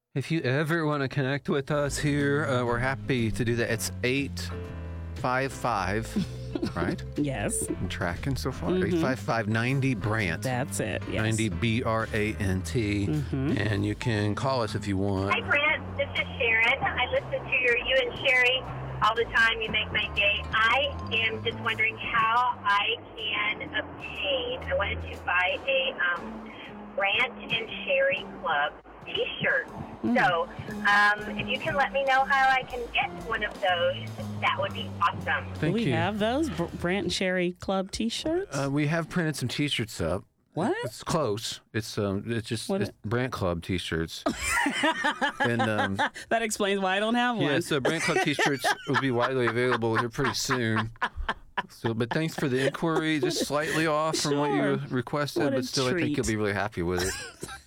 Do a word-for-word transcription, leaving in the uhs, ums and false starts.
If you ever want to connect with us here, uh, we're happy to do that. It's eight five five, right? Yes. I'm tracking so far. Mhm. eight five five ninety Brant. That's it. Yes. ninety B R A N T. Mhm. And you can call us if you want. Hi, Brent. This is Sharon. I listen to your you and Sherry all the time. You make my day. I am just wondering how I can obtain. I wanted to buy a um, Brant and Sherry Club T-shirt. Mm. So, um, if you can let me know how I can get one of those, that would be awesome. Do Thank we you. have those Br- Brant and Sherry Club T-shirts? Uh, we have printed some T-shirts up. what? It's close. It's um, it's just What it's it- Brant Club T-shirts. and um, That explains why I don't have one. yeah, so Brant Club T-shirts will be widely available here pretty soon. So, but thanks for the inquiry. Just slightly off from what you Sure. requested, What a but still, I think treat. you'll be really happy with it.